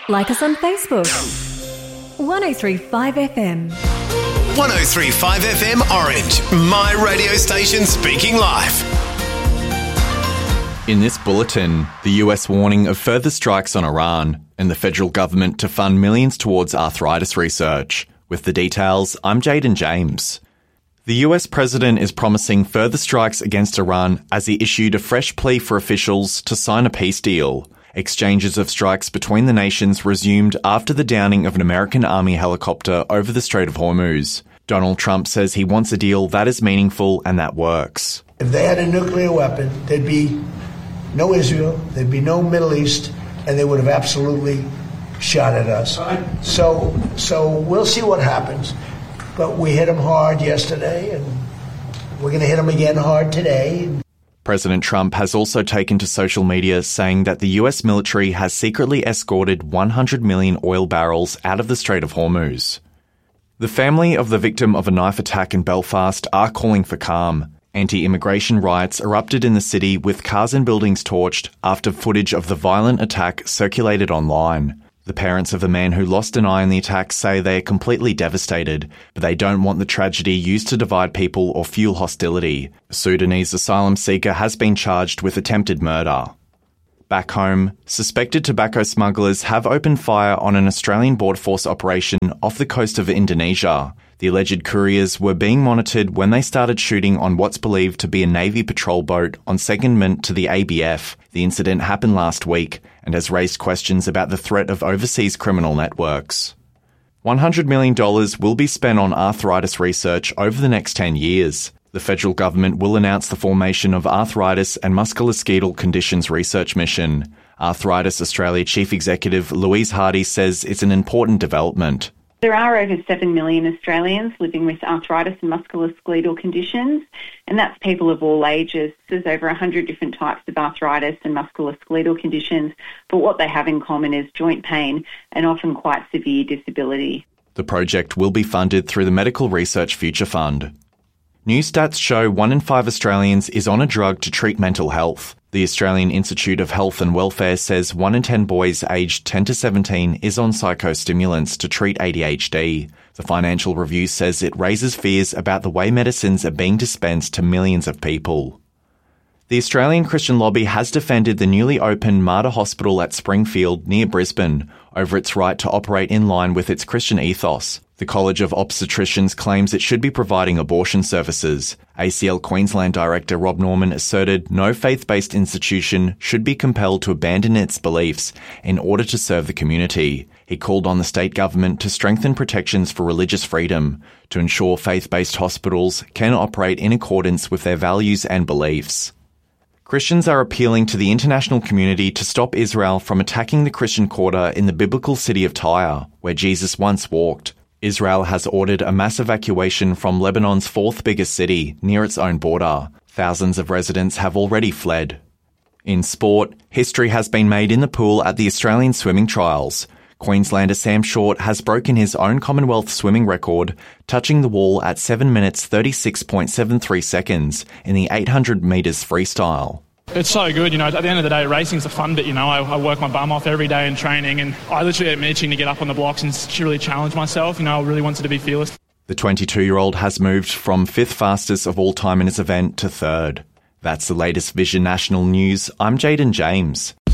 Like us on Facebook. 1035 FM. 1035 FM Orange, my radio station speaking live. In this bulletin, the US warning of further strikes on Iran and the federal government to fund millions towards arthritis research. With the details, I'm Jaden James. The US president is promising further strikes against Iran as he issued a fresh plea for officials to sign a peace deal. Exchanges of strikes between the nations resumed after the downing of an American Army helicopter over the Strait of Hormuz. Donald Trump says he wants a deal that is meaningful and that works. If they had a nuclear weapon, there'd be no Israel, there'd be no Middle East, and they would have absolutely shot at us. So we'll see what happens. But we hit them hard yesterday, and we're going to hit them again hard today. President Trump has also taken to social media saying that the US military has secretly escorted 100 million oil barrels out of the Strait of Hormuz. The family of the victim of a knife attack in Belfast are calling for calm. Anti-immigration riots erupted in the city with cars and buildings torched after footage of the violent attack circulated online. The parents of the man who lost an eye in the attack say they are completely devastated, but they don't want the tragedy used to divide people or fuel hostility. A Sudanese asylum seeker has been charged with attempted murder. Back home, suspected tobacco smugglers have opened fire on an Australian Border Force operation off the coast of Indonesia. The alleged couriers were being monitored when they started shooting on what's believed to be a Navy patrol boat on secondment to the ABF. The incident happened last week and has raised questions about the threat of overseas criminal networks. $100 million will be spent on arthritis research over the next 10 years. The federal government will announce the formation of Arthritis and Musculoskeletal Conditions Research Mission. Arthritis Australia Chief Executive Louise Hardy says it's an important development. There are over 7 million Australians living with arthritis and musculoskeletal conditions, and that's people of all ages. There's over 100 different types of arthritis and musculoskeletal conditions, but what they have in common is joint pain and often quite severe disability. The project will be funded through the Medical Research Future Fund. New stats show 1 in 5 Australians is on a drug to treat mental health. The Australian Institute of Health and Welfare says 1 in 10 boys aged 10 to 17 is on psychostimulants to treat ADHD. The Financial Review says it raises fears about the way medicines are being dispensed to millions of people. The Australian Christian Lobby has defended the newly opened Mater Hospital at Springfield near Brisbane over its right to operate in line with its Christian ethos. The College of Obstetricians claims it should be providing abortion services. ACL Queensland Director Rob Norman asserted no faith-based institution should be compelled to abandon its beliefs in order to serve the community. He called on the state government to strengthen protections for religious freedom to ensure faith-based hospitals can operate in accordance with their values and beliefs. Christians are appealing to the international community to stop Israel from attacking the Christian quarter in the biblical city of Tyre, where Jesus once walked. Israel has ordered a mass evacuation from Lebanon's 4th biggest city, near its own border. Thousands of residents have already fled. In sport, history has been made in the pool at the Australian swimming trials. Queenslander Sam Short has broken his own Commonwealth swimming record, touching the wall at 7 minutes 36.73 seconds in the 800 metres freestyle. It's so good, at the end of the day, racing's the fun bit, I work my bum off every day in training, and I literally am itching to get up on the blocks and really challenge myself. I really wanted to be fearless. The 22-year-old has moved from 5th fastest of all time in his event to 3rd. That's the latest Vision National News. I'm Jaden James.